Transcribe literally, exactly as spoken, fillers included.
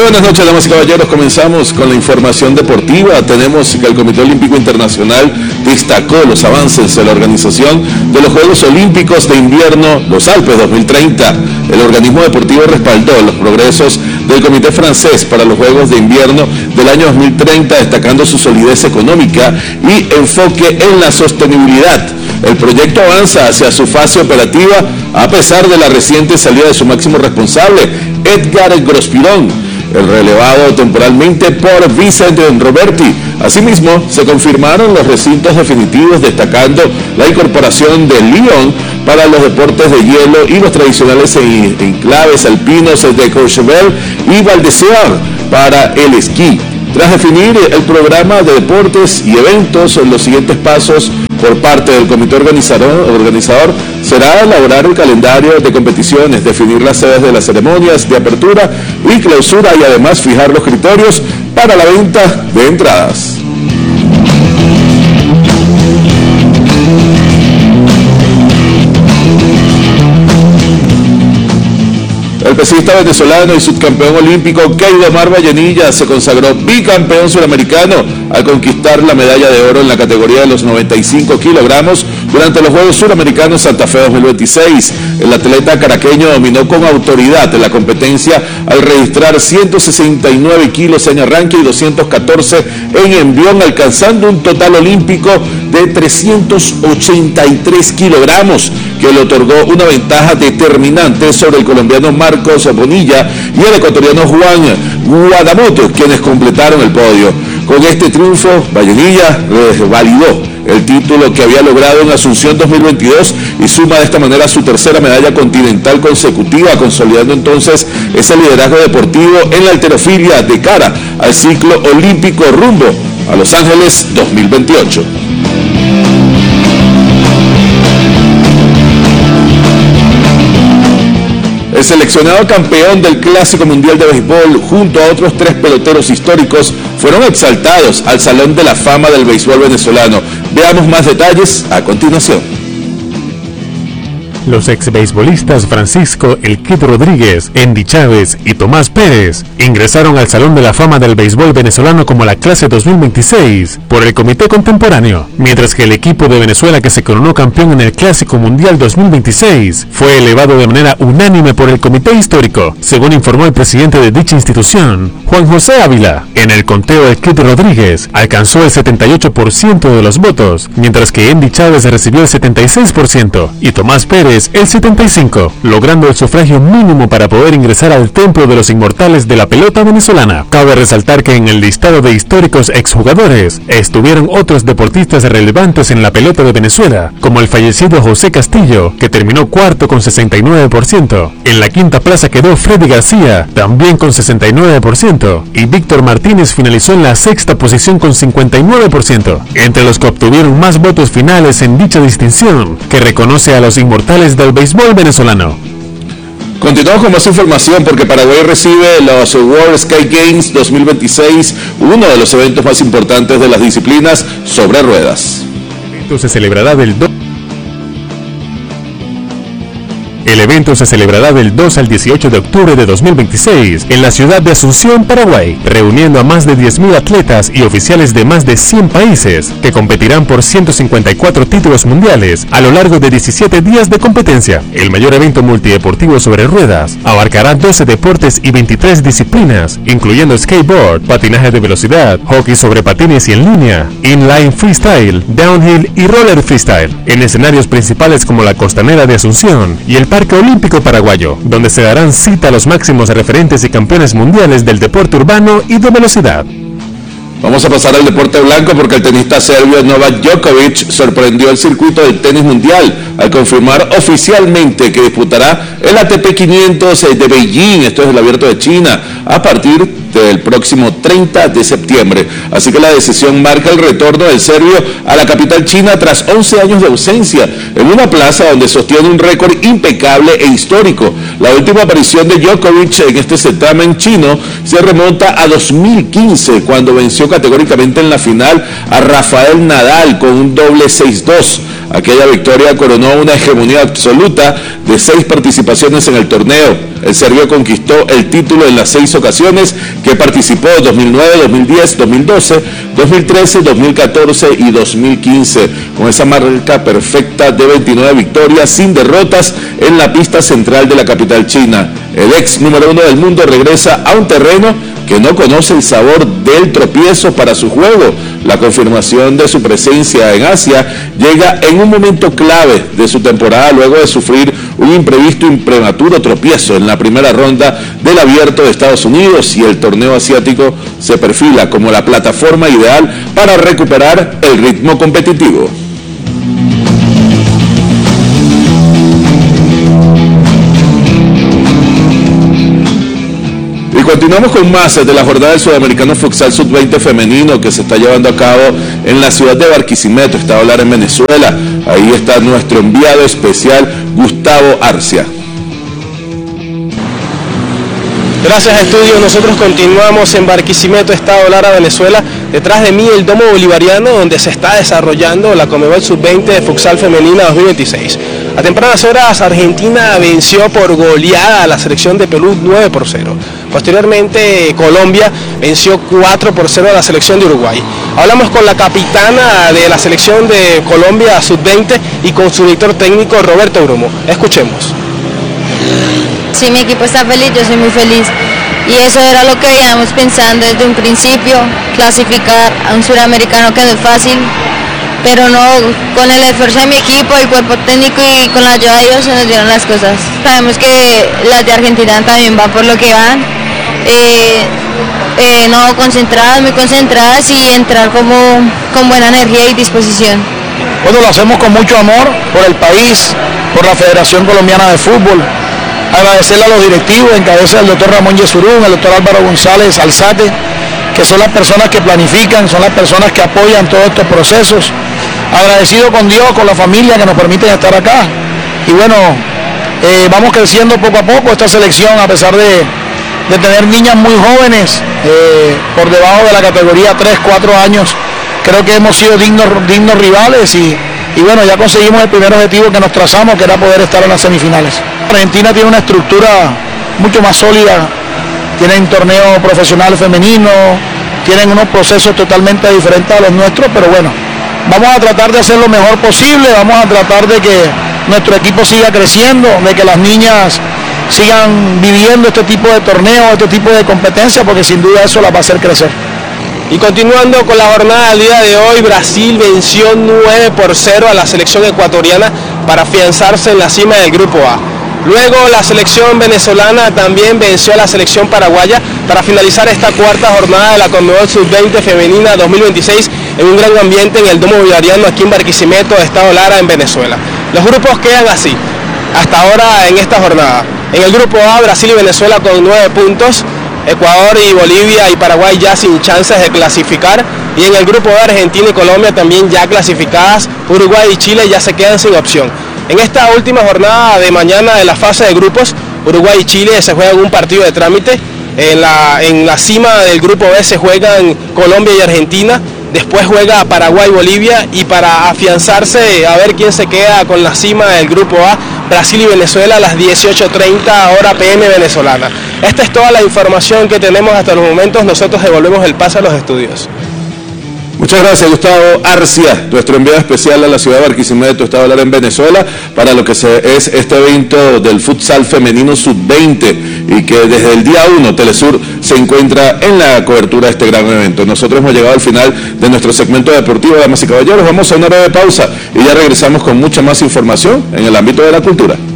buenas noches, damas y caballeros. Comenzamos con la información deportiva. Tenemos que el Comité Olímpico Internacional destacó los avances de la organización de los Juegos Olímpicos de Invierno Los Alpes dos mil treinta. El organismo deportivo respaldó los progresos del Comité francés para los Juegos de Invierno del año dos mil treinta, destacando su solidez económica y enfoque en la sostenibilidad. El proyecto avanza hacia su fase operativa a pesar de la reciente salida de su máximo responsable, Edgar Grospirón, el relevado temporalmente por Vicente Roberti. Asimismo, se confirmaron los recintos definitivos, destacando la incorporación de Lyon para los deportes de hielo y los tradicionales enclaves alpinos de Courchevel y Val d'Isère para el esquí. Tras definir el programa de deportes y eventos, los siguientes pasos por parte del comité organizador, organizador será elaborar el calendario de competiciones, definir las sedes de las ceremonias de apertura y clausura y además fijar los criterios para la venta de entradas. El pesista venezolano y subcampeón olímpico Keidomar Vallenilla se consagró bicampeón suramericano al conquistar la medalla de oro en la categoría de los noventa y cinco kilogramos durante los Juegos Suramericanos Santa Fe dos mil veintiséis. El atleta caraqueño dominó con autoridad la competencia al registrar ciento sesenta y nueve kilos en arranque y doscientos catorce en envión, alcanzando un total olímpico de trescientos ochenta y tres kilogramos, que le otorgó una ventaja determinante sobre el colombiano Marcos Bonilla y el ecuatoriano Juan Guadamoto, quienes completaron el podio. Con este triunfo, Vallenilla validó el título que había logrado en Asunción dos mil veintidós y suma de esta manera su tercera medalla continental consecutiva, consolidando entonces ese liderazgo deportivo en la halterofilia de cara al ciclo olímpico rumbo a Los Ángeles dos mil veintiocho. El seleccionado campeón del Clásico Mundial de Béisbol junto a otros tres peloteros históricos fueron exaltados al Salón de la Fama del Béisbol venezolano. Veamos más detalles a continuación. Los exbeisbolistas Francisco El Kid Rodríguez, Endy Chávez y Tomás Pérez ingresaron al Salón de la Fama del Béisbol venezolano como la clase dos mil veintiséis por el Comité Contemporáneo, mientras que el equipo de Venezuela que se coronó campeón en el Clásico Mundial dos mil veintiséis fue elevado de manera unánime por el Comité Histórico, según informó el presidente de dicha institución, Juan José Ávila. En el conteo, El Kid Rodríguez alcanzó el setenta y ocho por ciento de los votos, mientras que Endy Chávez recibió el setenta y seis por ciento y Tomás Pérez el setenta y cinco por ciento, logrando el sufragio mínimo para poder ingresar al templo de los inmortales de la pelota venezolana. Cabe resaltar que en el listado de históricos exjugadores estuvieron otros deportistas relevantes en la pelota de Venezuela, como el fallecido José Castillo, que terminó cuarto con sesenta y nueve por ciento. En la quinta plaza quedó Freddy García, también con sesenta y nueve por ciento, y Víctor Martínez finalizó en la sexta posición con cincuenta y nueve por ciento. Entre los que obtuvieron más votos finales en dicha distinción, que reconoce a los inmortales del béisbol venezolano. Continuamos con más información porque Paraguay recibe los World Skate Games dos mil veintiséis, uno de los eventos más importantes de las disciplinas sobre ruedas. El evento se celebrará del dos El evento se celebrará del dos al dieciocho de octubre de dos mil veintiséis en la ciudad de Asunción, Paraguay, reuniendo a más de diez mil atletas y oficiales de más de cien países que competirán por ciento cincuenta y cuatro títulos mundiales a lo largo de diecisiete días de competencia. El mayor evento multideportivo sobre ruedas abarcará doce deportes y veintitrés disciplinas, incluyendo skateboard, patinaje de velocidad, hockey sobre patines y en línea, inline freestyle, downhill y roller freestyle, en escenarios principales como la Costanera de Asunción y el Parque Olímpico Paraguayo, donde se darán cita a los máximos referentes y campeones mundiales del deporte urbano y de velocidad. Vamos a pasar al deporte blanco porque el tenista serbio Novak Djokovic sorprendió el circuito del tenis mundial al confirmar oficialmente que disputará el A T P quinientos de Beijing, esto es el Abierto de China, a partir del próximo treinta de septiembre. Así que la decisión marca el retorno del serbio a la capital china tras once años de ausencia, en una plaza donde sostiene un récord impecable e histórico. La última aparición de Djokovic en este certamen chino se remonta a dos mil quince, cuando venció categóricamente en la final a Rafael Nadal con un doble seis dos. Aquella victoria coronó una hegemonía absoluta de seis participaciones en el torneo. El serbio conquistó el título en las seis ocasiones que participó: dos mil nueve, dos mil diez, dos mil doce, dos mil trece, dos mil catorce y dos mil quince, con esa marca perfecta de veintinueve victorias sin derrotas en la pista central de la capital china. El ex número uno del mundo regresa a un terreno que no conoce el sabor del tropiezo para su juego. La confirmación de su presencia en Asia llega en un momento clave de su temporada, luego de sufrir un imprevisto y prematuro tropiezo en la primera ronda del Abierto de Estados Unidos, y el torneo asiático se perfila como la plataforma ideal para recuperar el ritmo competitivo. Y continuamos con más de la jornada del Sudamericano Futsal Sub veinte femenino que se está llevando a cabo en la ciudad de Barquisimeto, Estado Lara, en Venezuela. Ahí está nuestro enviado especial, Gustavo Arcia. Gracias, estudio. Nosotros continuamos en Barquisimeto, Estado Lara, Venezuela. Detrás de mí el Domo Bolivariano, donde se está desarrollando la Conmebol Sub veinte de Futsal Femenina dos mil veintiséis. A tempranas horas, Argentina venció por goleada a la selección de Perú nueve por cero. Posteriormente, Colombia venció cuatro por cero a la selección de Uruguay. Hablamos con la capitana de la selección de Colombia Sub veinte y con su director técnico, Roberto Brumo. Escuchemos. Sí, mi equipo está feliz, yo soy muy feliz. Y eso era lo que veníamos pensando desde un principio, clasificar a un suramericano que no es fácil, pero no, con el esfuerzo de mi equipo, el cuerpo técnico y con la ayuda de Dios se nos dieron las cosas. Sabemos que las de Argentina también van por lo que van, eh, eh, no concentradas, muy concentradas y entrar como con buena energía y disposición. Bueno, lo hacemos con mucho amor por el país, por la Federación Colombiana de Fútbol. Agradecerle a los directivos, en cabeza del doctor Ramón Yesurún, el doctor Álvaro González Alzate, que son las personas que planifican, son las personas que apoyan todos estos procesos. Agradecido con Dios, con la familia que nos permiten estar acá. Y bueno, eh, vamos creciendo poco a poco esta selección, a pesar de, de tener niñas muy jóvenes, eh, por debajo de la categoría tres, cuatro años. Creo que hemos sido dignos, dignos rivales y, y bueno, ya conseguimos el primer objetivo que nos trazamos, que era poder estar en las semifinales. Argentina tiene una estructura mucho más sólida, tienen torneo profesional femenino, tienen unos procesos totalmente diferentes a los nuestros, pero bueno, vamos a tratar de hacer lo mejor posible, vamos a tratar de que nuestro equipo siga creciendo, de que las niñas sigan viviendo este tipo de torneos, este tipo de competencias, porque sin duda eso las va a hacer crecer. Y continuando con la jornada del día de hoy, Brasil venció nueve por cero a la selección ecuatoriana para afianzarse en la cima del Grupo A. Luego la selección venezolana también venció a la selección paraguaya para finalizar esta cuarta jornada de la Conmebol Sub veinte Femenina dos mil veintiséis en un gran ambiente en el Domo Bolivariano aquí en Barquisimeto, Estado Lara, en Venezuela. Los grupos quedan así, hasta ahora en esta jornada. En el Grupo A, Brasil y Venezuela con nueve puntos, Ecuador y Bolivia y Paraguay ya sin chances de clasificar, y en el Grupo B, Argentina y Colombia también ya clasificadas, Uruguay y Chile ya se quedan sin opción. En esta última jornada de mañana de la fase de grupos, Uruguay y Chile se juegan un partido de trámite. En la, en la cima del Grupo B se juegan Colombia y Argentina, después juega Paraguay y Bolivia, y para afianzarse a ver quién se queda con la cima del Grupo A, Brasil y Venezuela a las dieciocho treinta hora P M venezolana. Esta es toda la información que tenemos hasta los momentos. Nosotros devolvemos el pase a los estudios. Muchas gracias, Gustavo Arcia, nuestro enviado especial a la ciudad de Barquisimeto, Estado Lara, en Venezuela, para lo que se, es este evento del futsal femenino sub veinte, y que desde el día uno Telesur se encuentra en la cobertura de este gran evento. Nosotros hemos llegado al final de nuestro segmento deportivo, damas y caballeros. Vamos a una breve pausa y ya regresamos con mucha más información en el ámbito de la cultura.